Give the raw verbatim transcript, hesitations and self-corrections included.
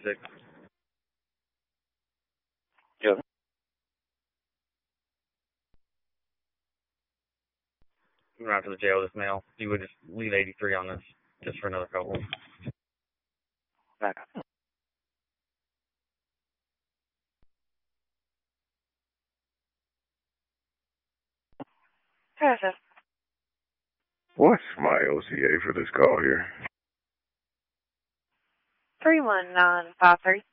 six. Yeah. We're out to the jail with this mail. You would just leave eighty-three on this, just for another couple. Back. Perfect. What's my O C A for this call here? three one nine five three.